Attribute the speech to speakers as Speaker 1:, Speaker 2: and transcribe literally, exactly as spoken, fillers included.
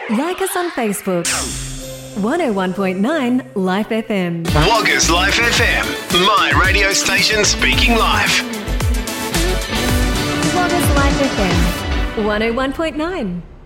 Speaker 1: Like us on Facebook. one oh one point nine Life F M.
Speaker 2: Woggers Life F M. My radio station speaking live.
Speaker 1: Woggers Life F M. one oh one point nine.